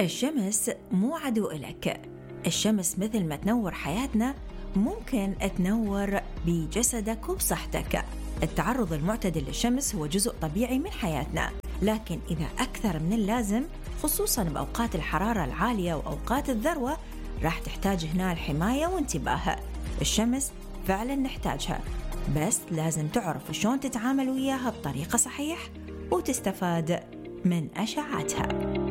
الشمس مو عدو إلك. الشمس مثل ما تنور حياتنا ممكن تنور بجسدك وبصحتك. التعرض المعتدل للشمس هو جزء طبيعي من حياتنا، لكن إذا أكثر من اللازم خصوصاً بأوقات الحرارة العالية وأوقات الذروة راح تحتاج هنا الحماية وانتباه. الشمس فعلاً نحتاجها، بس لازم تعرف شلون تتعامل وياها بطريقة صحيح وتستفاد من أشعتها.